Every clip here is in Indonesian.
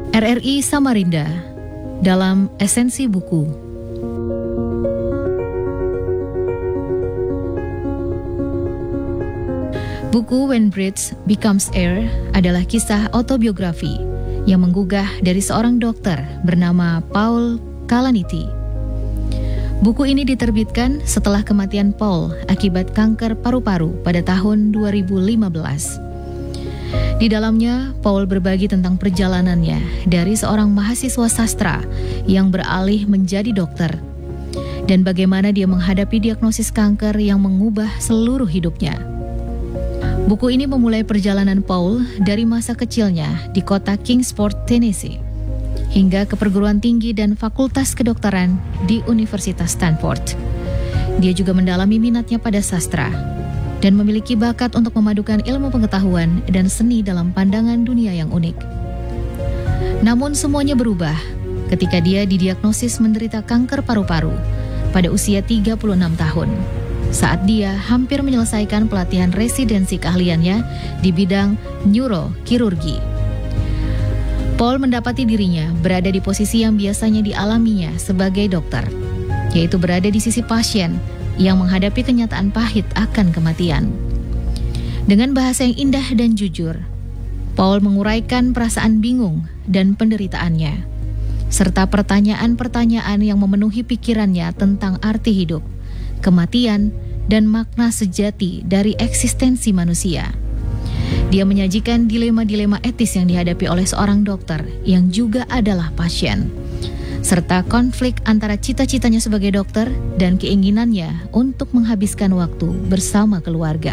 RRI Samarinda dalam Esensi Buku. Buku When Bridges Becomes Air adalah kisah autobiografi yang menggugah dari seorang dokter bernama Paul Kalanithi. Buku ini diterbitkan setelah kematian Paul akibat kanker paru-paru pada tahun 2015. Di dalamnya, Paul berbagi tentang perjalanannya dari seorang mahasiswa sastra yang beralih menjadi dokter dan bagaimana dia menghadapi diagnosis kanker yang mengubah seluruh hidupnya. Buku ini memulai perjalanan Paul dari masa kecilnya di kota Kingsport, Tennessee, hingga ke perguruan tinggi dan fakultas kedokteran di Universitas Stanford. Dia juga mendalami minatnya pada sastra dan memiliki bakat untuk memadukan ilmu pengetahuan dan seni dalam pandangan dunia yang unik. Namun semuanya berubah ketika dia didiagnosis menderita kanker paru-paru pada usia 36 tahun, saat dia hampir menyelesaikan pelatihan residensi keahliannya di bidang neurokirurgi. Paul mendapati dirinya berada di posisi yang biasanya dialaminya sebagai dokter, yaitu berada di sisi pasien yang menghadapi kenyataan pahit akan kematian. Dengan bahasa yang indah dan jujur, Paul menguraikan perasaan bingung dan penderitaannya, serta pertanyaan-pertanyaan yang memenuhi pikirannya tentang arti hidup, kematian, dan makna sejati dari eksistensi manusia. Dia menyajikan dilema-dilema etis yang dihadapi oleh seorang dokter yang juga adalah pasien, serta konflik antara cita-citanya sebagai dokter dan keinginannya untuk menghabiskan waktu bersama keluarga.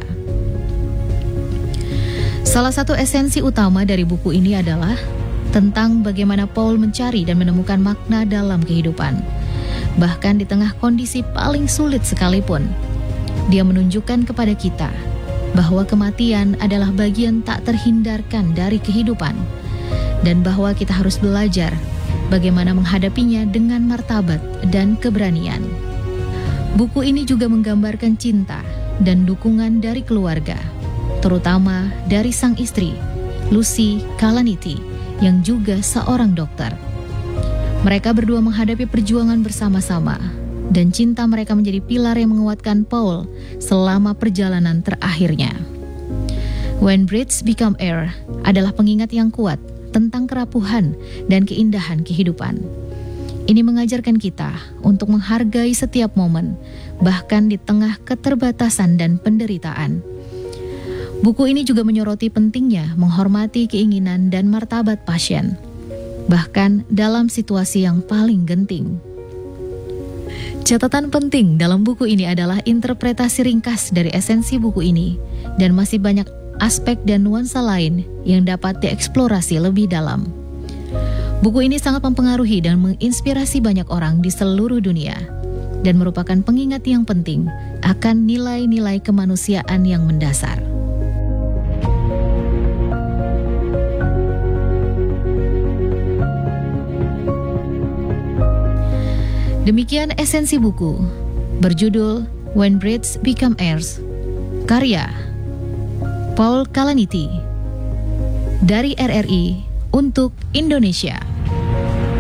Salah satu esensi utama dari buku ini adalah tentang bagaimana Paul mencari dan menemukan makna dalam kehidupan. Bahkan di tengah kondisi paling sulit sekalipun, dia menunjukkan kepada kita bahwa kematian adalah bagian tak terhindarkan dari kehidupan dan bahwa kita harus belajar bagaimana menghadapinya dengan martabat dan keberanian. Buku ini juga menggambarkan cinta dan dukungan dari keluarga, terutama dari sang istri, Lucy Kalanithi, yang juga seorang dokter. Mereka berdua menghadapi perjuangan bersama-sama, dan cinta mereka menjadi pilar yang menguatkan Paul selama perjalanan terakhirnya. When Bridges Become Air adalah pengingat yang kuat tentang kerapuhan dan keindahan kehidupan. Ini mengajarkan kita untuk menghargai setiap momen, bahkan di tengah keterbatasan dan penderitaan. Buku ini juga menyoroti pentingnya menghormati keinginan dan martabat pasien, bahkan dalam situasi yang paling genting. Catatan penting dalam buku ini adalah interpretasi ringkas dari esensi buku ini, dan masih banyak aspek dan nuansa lain yang dapat dieksplorasi lebih dalam. Buku ini sangat mempengaruhi dan menginspirasi banyak orang di seluruh dunia dan merupakan pengingat yang penting akan nilai-nilai kemanusiaan yang mendasar. Demikian esensi buku berjudul When Bridges Become Air, karya Paul Kalanithi dari RRI untuk Indonesia.